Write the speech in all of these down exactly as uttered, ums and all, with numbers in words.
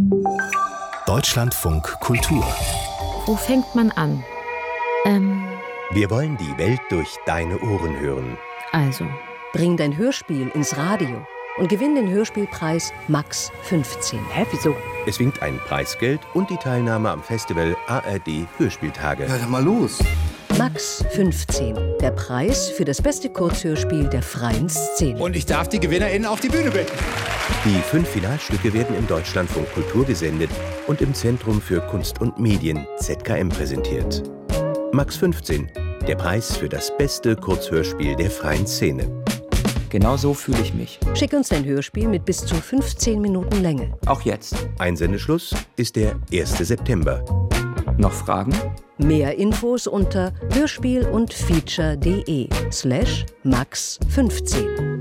Deutschlandfunk Kultur. Wo fängt man an? Ähm, Wir wollen die Welt durch deine Ohren hören. also, Bring dein Hörspiel ins Radio und gewinn den Hörspielpreis Max fünfzehn. hä, wieso? Es winkt ein Preisgeld und die Teilnahme am Festival A R D Hörspieltage. Ja, dann mal los. Max fünfzehn, der Preis für das beste Kurzhörspiel der freien Szene. Und ich darf die GewinnerInnen auf die Bühne bitten. Die fünf Finalstücke werden im Deutschlandfunk Kultur gesendet und im Zentrum für Kunst und Medien Z K M präsentiert. Max fünfzehn, der Preis für das beste Kurzhörspiel der freien Szene. Genau so fühle ich mich. Schick uns dein Hörspiel mit bis zu fünfzehn Minuten Länge. Auch jetzt. Einsendeschluss ist der erste September. Noch Fragen? Mehr Infos unter hörspiel und feature.de slash max fünfzehn.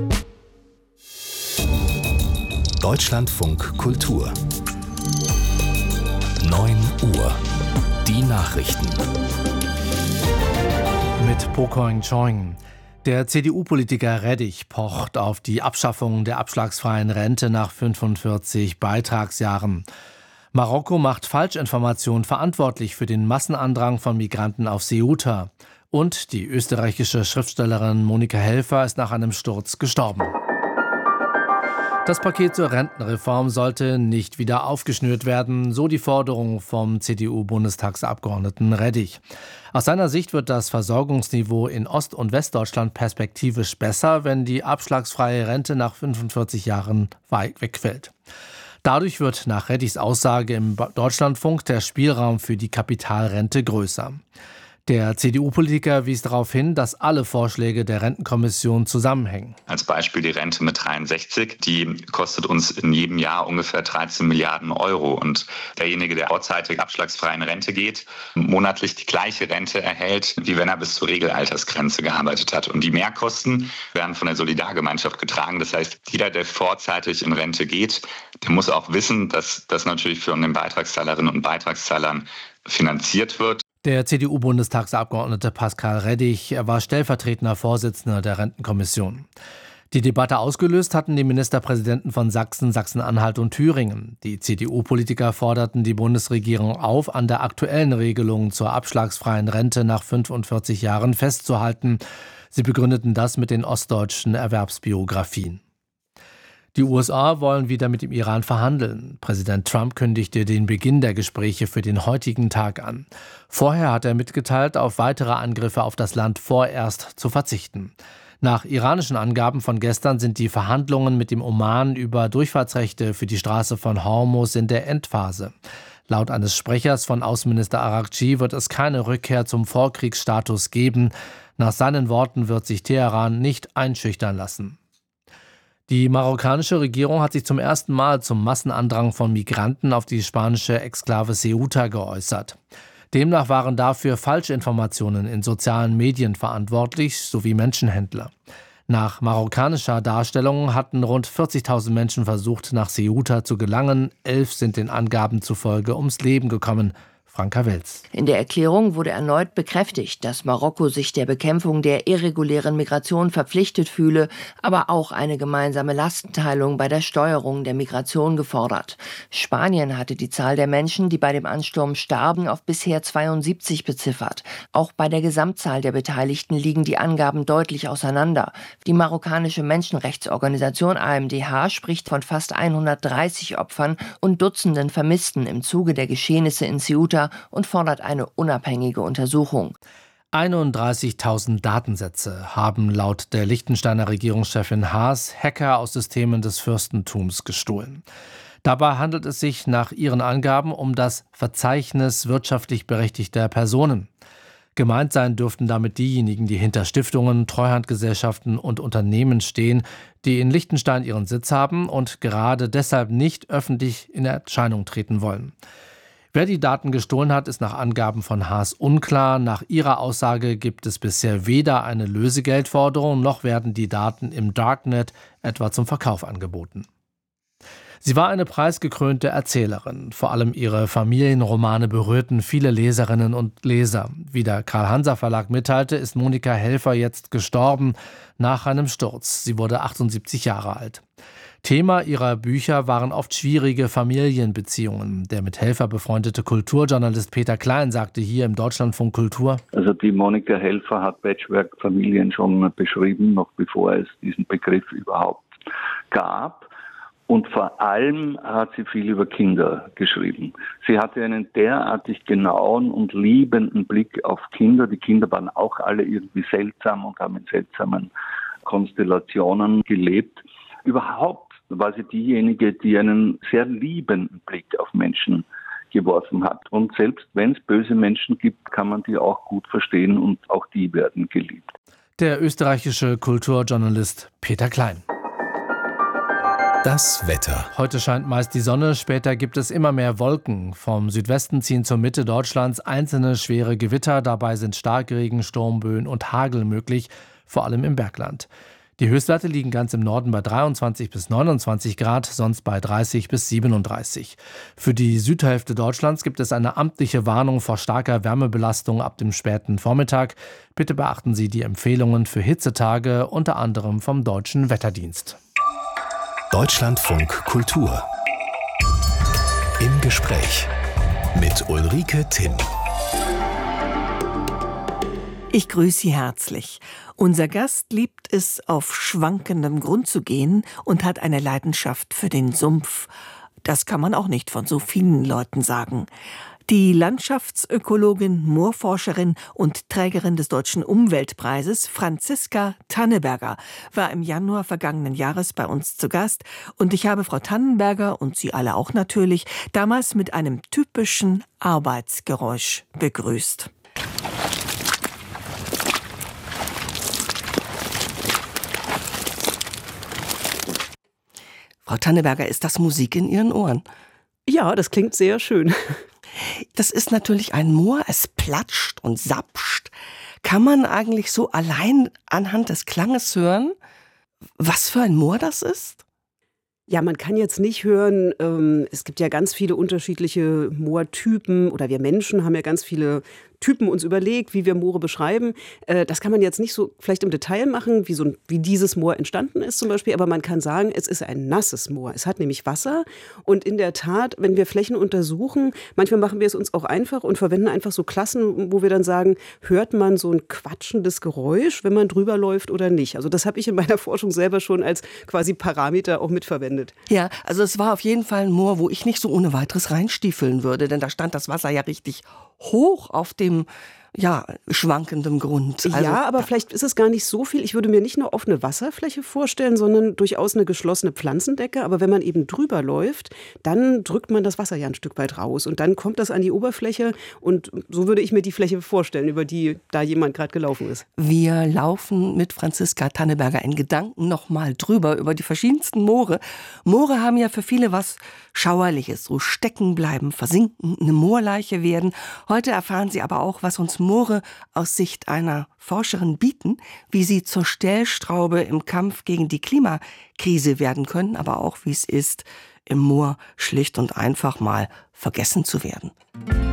Deutschlandfunk Kultur. neun Uhr. Die Nachrichten. Mit Pocoin Choing. Der C D U-Politiker Reddich pocht auf die Abschaffung der abschlagsfreien Rente nach fünfundvierzig Beitragsjahren. Marokko macht Falschinformationen verantwortlich für den Massenandrang von Migranten auf Ceuta. Und die österreichische Schriftstellerin Monika Helfer ist nach einem Sturz gestorben. Das Paket zur Rentenreform sollte nicht wieder aufgeschnürt werden, so die Forderung vom C D U-Bundestagsabgeordneten Reddich. Aus seiner Sicht wird das Versorgungsniveau in Ost- und Westdeutschland perspektivisch besser, wenn die abschlagsfreie Rente nach fünfundvierzig Jahren wegfällt. Dadurch wird nach Reddichs Aussage im Deutschlandfunk der Spielraum für die Kapitalrente größer. Der C D U-Politiker wies darauf hin, dass alle Vorschläge der Rentenkommission zusammenhängen. Als Beispiel die Rente mit dreiundsechzig, die kostet uns in jedem Jahr ungefähr dreizehn Milliarden Euro. Und derjenige, der vorzeitig abschlagsfrei in Rente geht, monatlich die gleiche Rente erhält, wie wenn er bis zur Regelaltersgrenze gearbeitet hat. Und die Mehrkosten werden von der Solidargemeinschaft getragen. Das heißt, jeder, der vorzeitig in Rente geht, der muss auch wissen, dass das natürlich von den Beitragszahlerinnen und Beitragszahlern finanziert wird. Der C D U-Bundestagsabgeordnete Pascal Reddich war stellvertretender Vorsitzender der Rentenkommission. Die Debatte ausgelöst hatten die Ministerpräsidenten von Sachsen, Sachsen-Anhalt und Thüringen. Die C D U-Politiker forderten die Bundesregierung auf, an der aktuellen Regelung zur abschlagsfreien Rente nach fünfundvierzig Jahren festzuhalten. Sie begründeten das mit den ostdeutschen Erwerbsbiografien. Die U S A wollen wieder mit dem Iran verhandeln. Präsident Trump kündigte den Beginn der Gespräche für den heutigen Tag an. Vorher hat er mitgeteilt, auf weitere Angriffe auf das Land vorerst zu verzichten. Nach iranischen Angaben von gestern sind die Verhandlungen mit dem Oman über Durchfahrtsrechte für die Straße von Hormuz in der Endphase. Laut eines Sprechers von Außenminister Araghchi wird es keine Rückkehr zum Vorkriegsstatus geben. Nach seinen Worten wird sich Teheran nicht einschüchtern lassen. Die marokkanische Regierung hat sich zum ersten Mal zum Massenandrang von Migranten auf die spanische Exklave Ceuta geäußert. Demnach waren dafür Falschinformationen in sozialen Medien verantwortlich, sowie Menschenhändler. Nach marokkanischer Darstellung hatten rund vierzigtausend Menschen versucht, nach Ceuta zu gelangen. Elf sind den Angaben zufolge ums Leben gekommen. Franka Welz. In der Erklärung wurde erneut bekräftigt, dass Marokko sich der Bekämpfung der irregulären Migration verpflichtet fühle, aber auch eine gemeinsame Lastenteilung bei der Steuerung der Migration gefordert. Spanien hatte die Zahl der Menschen, die bei dem Ansturm starben, auf bisher zweiundsiebzig beziffert. Auch bei der Gesamtzahl der Beteiligten liegen die Angaben deutlich auseinander. Die marokkanische Menschenrechtsorganisation A M D H spricht von fast hundertdreißig Opfern und Dutzenden Vermissten im Zuge der Geschehnisse in Ceuta und fordert eine unabhängige Untersuchung. einunddreißigtausend Datensätze haben laut der Liechtensteiner Regierungschefin Haas Hacker aus Systemen des Fürstentums gestohlen. Dabei handelt es sich nach ihren Angaben um das Verzeichnis wirtschaftlich berechtigter Personen. Gemeint sein dürften damit diejenigen, die hinter Stiftungen, Treuhandgesellschaften und Unternehmen stehen, die in Liechtenstein ihren Sitz haben und gerade deshalb nicht öffentlich in Erscheinung treten wollen. Wer die Daten gestohlen hat, ist nach Angaben von Haas unklar. Nach ihrer Aussage gibt es bisher weder eine Lösegeldforderung, noch werden die Daten im Darknet etwa zum Verkauf angeboten. Sie war eine preisgekrönte Erzählerin. Vor allem ihre Familienromane berührten viele Leserinnen und Leser. Wie der Karl-Hanser-Verlag mitteilte, ist Monika Helfer jetzt gestorben nach einem Sturz. Sie wurde achtundsiebzig Jahre alt. Thema ihrer Bücher waren oft schwierige Familienbeziehungen. Der mit Helfer befreundete Kulturjournalist Peter Klein sagte hier im Deutschlandfunk Kultur: Also die Monika Helfer hat Patchwork-Familien schon beschrieben, noch bevor es diesen Begriff überhaupt gab. Und vor allem hat sie viel über Kinder geschrieben. Sie hatte einen derartig genauen und liebenden Blick auf Kinder. Die Kinder waren auch alle irgendwie seltsam und haben in seltsamen Konstellationen gelebt. Überhaupt war sie diejenige, die einen sehr liebenden Blick auf Menschen geworfen hat. Und selbst wenn es böse Menschen gibt, kann man die auch gut verstehen und auch die werden geliebt. Der österreichische Kulturjournalist Peter Klein. Das Wetter. Heute scheint meist die Sonne, später gibt es immer mehr Wolken. Vom Südwesten ziehen zur Mitte Deutschlands einzelne schwere Gewitter. Dabei sind Starkregen, Sturmböen und Hagel möglich, vor allem im Bergland. Die Höchstwerte liegen ganz im Norden bei dreiundzwanzig bis neunundzwanzig Grad, sonst bei dreißig bis siebenunddreißig. Für die Südhälfte Deutschlands gibt es eine amtliche Warnung vor starker Wärmebelastung ab dem späten Vormittag. Bitte beachten Sie die Empfehlungen für Hitzetage, unter anderem vom Deutschen Wetterdienst. Deutschlandfunk Kultur. Im Gespräch mit Ulrike Timm. Ich grüße Sie herzlich. Unser Gast liebt es, auf schwankendem Grund zu gehen und hat eine Leidenschaft für den Sumpf. Das kann man auch nicht von so vielen Leuten sagen. Die Landschaftsökologin, Moorforscherin und Trägerin des Deutschen Umweltpreises Franziska Tanneberger war im Januar vergangenen Jahres bei uns zu Gast und ich habe Frau Tanneberger und Sie alle auch natürlich damals mit einem typischen Arbeitsgeräusch begrüßt. Frau Tanneberger, ist das Musik in Ihren Ohren? Ja, das klingt sehr schön. Das ist natürlich ein Moor, es platscht und sapscht. Kann man eigentlich so allein anhand des Klanges hören, was für ein Moor das ist? Ja, man kann jetzt nicht hören, ähm, es gibt ja ganz viele unterschiedliche Moortypen oder wir Menschen haben ja ganz viele Typen uns überlegt, wie wir Moore beschreiben. Äh, das kann man jetzt nicht so vielleicht im Detail machen, wie, so ein, wie dieses Moor entstanden ist zum Beispiel, aber man kann sagen, es ist ein nasses Moor. Es hat nämlich Wasser und in der Tat, wenn wir Flächen untersuchen, manchmal machen wir es uns auch einfach und verwenden einfach so Klassen, wo wir dann sagen, hört man so ein quatschendes Geräusch, wenn man drüber läuft oder nicht. Also das habe ich in meiner Forschung selber schon als quasi Parameter auch mitverwendet. Ja, also es war auf jeden Fall ein Moor, wo ich nicht so ohne weiteres reinstiefeln würde, denn da stand das Wasser ja richtig hoch auf dem, ja, schwankendem Grund. Also, ja, aber vielleicht ist es gar nicht so viel. Ich würde mir nicht eine offene Wasserfläche vorstellen, sondern durchaus eine geschlossene Pflanzendecke. Aber wenn man eben drüber läuft, dann drückt man das Wasser ja ein Stück weit raus. Und dann kommt das an die Oberfläche. Und so würde ich mir die Fläche vorstellen, über die da jemand gerade gelaufen ist. Wir laufen mit Franziska Tanneberger in Gedanken nochmal drüber, über die verschiedensten Moore. Moore haben ja für viele was Schauerliches, so stecken bleiben, versinken, eine Moorleiche werden. Heute erfahren Sie aber auch, was uns Moore aus Sicht einer Forscherin bieten, wie sie zur Stellschraube im Kampf gegen die Klimakrise werden können, aber auch wie es ist, im Moor schlicht und einfach mal vergessen zu werden.